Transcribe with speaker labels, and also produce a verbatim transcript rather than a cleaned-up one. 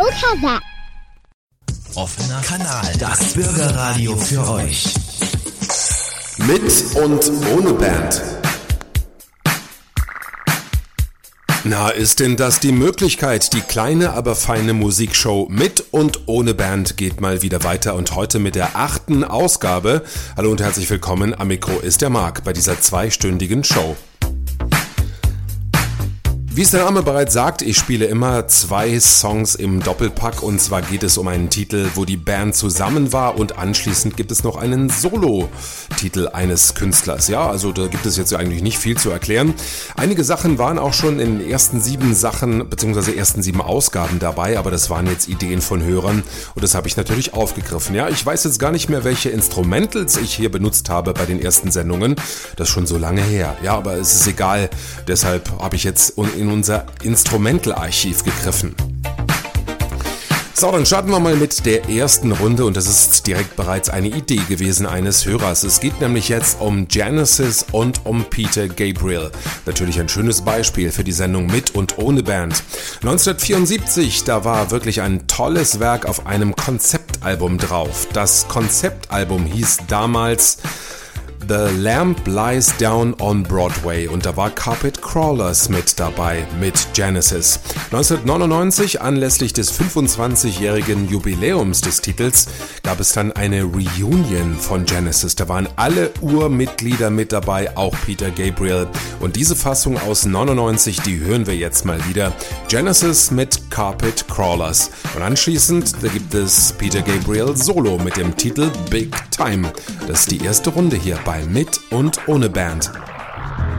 Speaker 1: don't have that.
Speaker 2: Offener Kanal, das Bürgerradio für euch.
Speaker 3: Mit und ohne Band. Na, ist denn das die Möglichkeit? Die kleine, aber feine Musikshow mit und ohne Band geht mal wieder weiter und heute mit der achten Ausgabe. Hallo und herzlich willkommen, am Mikro ist der Marc bei dieser zweistündigen Show. Wie es der Name bereits sagt, ich spiele immer zwei Songs im Doppelpack und zwar geht es um einen Titel, wo die Band zusammen war und anschließend gibt es noch einen Solo-Titel eines Künstlers. Ja, also da gibt es jetzt eigentlich nicht viel zu erklären. Einige Sachen waren auch schon in den ersten sieben Sachen bzw. ersten sieben Ausgaben dabei, aber das waren jetzt Ideen von Hörern und das habe ich natürlich aufgegriffen. Ja, ich weiß jetzt gar nicht mehr, welche Instrumentals ich hier benutzt habe bei den ersten Sendungen. Das ist schon so lange her. Ja, aber es ist egal. Deshalb habe ich jetzt in in unser Instrumental-Archiv gegriffen. So, dann starten wir mal mit der ersten Runde und das ist direkt bereits eine Idee gewesen eines Hörers. Es geht nämlich jetzt um Genesis und um Peter Gabriel. Natürlich ein schönes Beispiel für die Sendung mit und ohne Band. neunzehnhundertvierundsiebzig, da war wirklich ein tolles Werk auf einem Konzeptalbum drauf. Das Konzeptalbum hieß damals The Lamp Lies Down on Broadway und da war Carpet Crawlers mit dabei, mit Genesis. neunzehnhundertneunundneunzig, anlässlich des fünfundzwanzigjährigen Jubiläums des Titels, gab es dann eine Reunion von Genesis. Da waren alle Urmitglieder mit dabei, auch Peter Gabriel. Und diese Fassung aus neunundneunzig, die hören wir jetzt mal wieder. Genesis mit Carpet Crawlers. Und anschließend, da gibt es Peter Gabriel Solo mit dem Titel Big Time. Das ist die erste Runde hier bei Mit und ohne Band.